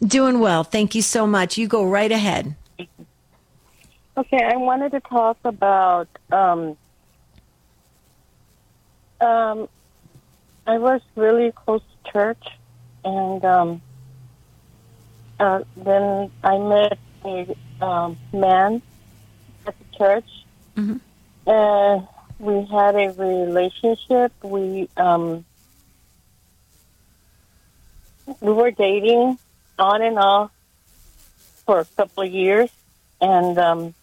Doing well. Thank you so much. You go right ahead. Okay, I wanted to talk about. Um, I was really close to church, and then I met a man at the church, Hmm. and we had a relationship. We were dating on and off for a couple of years, and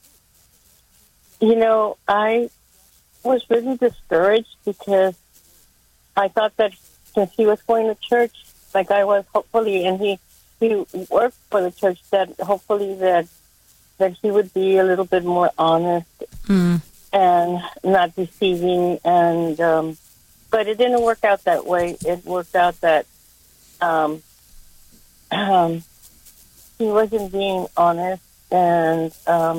I was really discouraged because I thought that since he was going to church, like I was, hopefully, and he worked for the church, that hopefully that he would be a little bit more honest Mm. and not deceiving. And but it didn't work out that way. It worked out that um, um, he wasn't being honest, and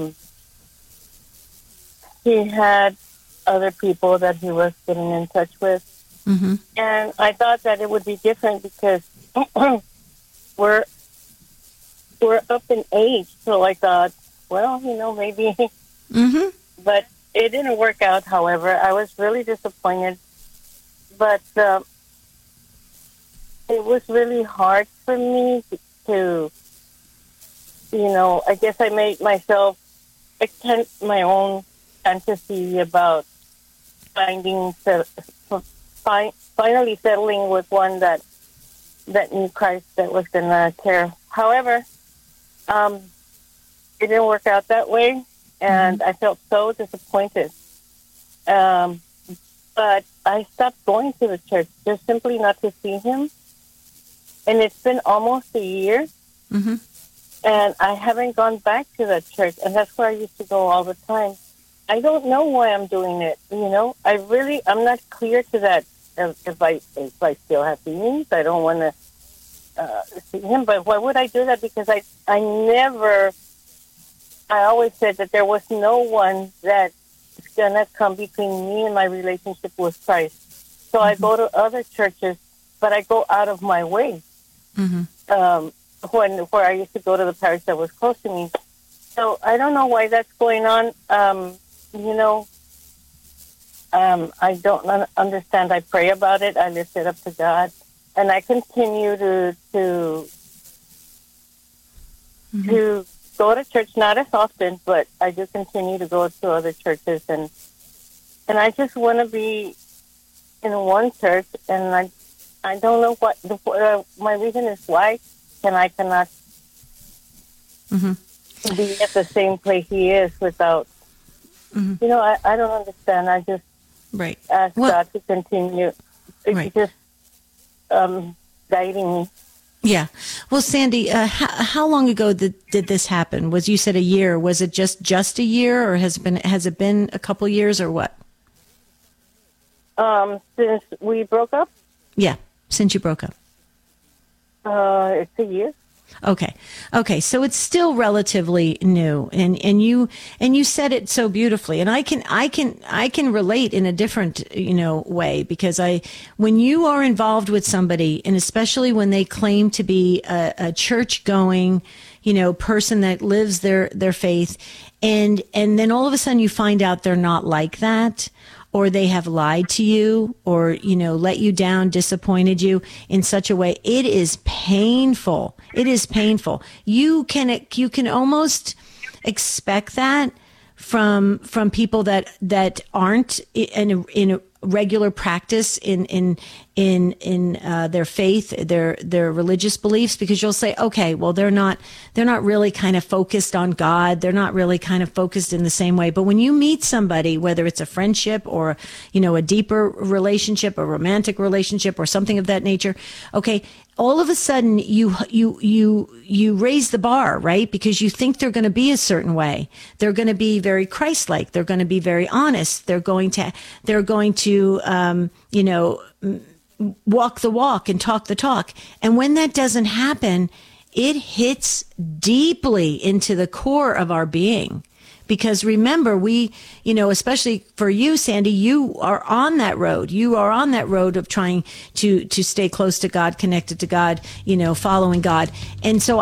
he had other people that he was getting in touch with. Hmm. And I thought that it would be different because we're we're up in age. So I thought, well, maybe, Hmm. but it didn't work out. However, I was really disappointed. But it was really hard for me to, I guess I made myself extend my own fantasy about finding, finally settling with one that knew Christ, that was going to care. However, um, it didn't work out that way, and I felt so disappointed. Um, but I stopped going to the church just simply not to see him, and it's been almost a year, Hmm. and I haven't gone back to that church, and that's where I used to go all the time. I don't know why I'm doing it. I'm not clear to that. If I still have feelings, I don't want to see him. But why would I do that? Because I always said that there was no one that's gonna come between me and my relationship with Christ. So I go to other churches, but I go out of my way. Hmm. Where I used to go to the parish that was close to me. So I don't know why that's going on. You know, I don't understand. I pray about it. I lift it up to God, and I continue to go to church, not as often, but I do continue to go to other churches, and I just want to be in one church, and I don't know what my reason is why I cannot Hmm. be at the same place he is without. Hmm. I don't understand. I just Right. ask Well, God to continue. right. Just guiding me. Yeah. Well, Sandy, how long ago did this happen? You said a year? Was it just a year, or has it been a couple years, or what? Since we broke up, Yeah, since you broke up. it's a year. Okay. Okay. So it's still relatively new, and you said it so beautifully, and I can relate in a different, way, because when you are involved with somebody, and especially when they claim to be a church going, person that lives their faith, and then all of a sudden you find out they're not like that, or they have lied to you, or let you down, disappointed you in such a way, it is painful. It is painful. You can almost expect that from people that aren't in a regular practice in their faith, their religious beliefs, because you'll say, okay, well, they're not really kind of focused on God. They're not really kind of focused in the same way. But when you meet somebody, whether it's a friendship or, a deeper relationship, a romantic relationship, or something of that nature, okay, all of a sudden you raise the bar, right? Because you think they're going to be a certain way. They're going to be very Christ-like. They're going to be very honest. They're going to walk the walk and talk the talk. And when that doesn't happen, it hits deeply into the core of our being. Because remember, especially for you, Sandy, you are on that road. You are on that road of trying to stay close to God, connected to God, following God. And so